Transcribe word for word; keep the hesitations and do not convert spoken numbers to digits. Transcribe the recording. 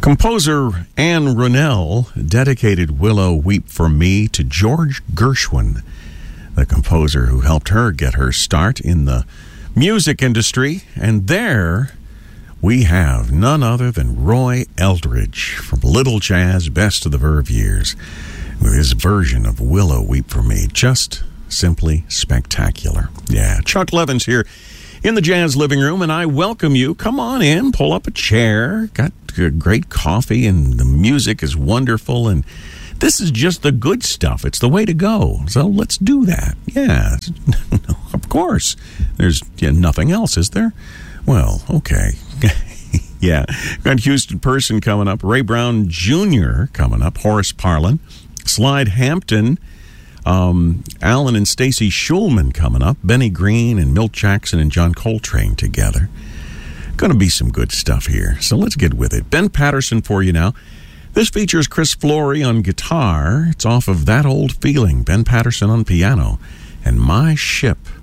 Composer Anne Ronell dedicated Willow Weep for Me to George Gershwin, the composer who helped her get her start in the music industry. And there we have none other than Roy Eldridge from Little Jazz Best of the Verve years with his version of Willow Weep for Me. Just simply spectacular. Yeah, Chuck Levin's here in the Jazz Living Room, and I welcome you. Come on in, pull up a chair. Got great coffee, and the music is wonderful, and this is just the good stuff. It's the way to go. So let's do that. Yeah, of course. There's yeah, nothing else, is there? Well, okay. Yeah, got Houston Person coming up, Ray Brown Junior coming up, Horace Parlan, Slide Hampton, Um, Alan and Stacy Schulman coming up, Benny Green and Milt Jackson and John Coltrane together. Going to be some good stuff here, so let's get with it. Ben Patterson for you now. This features Chris Flory on guitar. It's off of That Old Feeling, Ben Patterson on piano, and My Ship.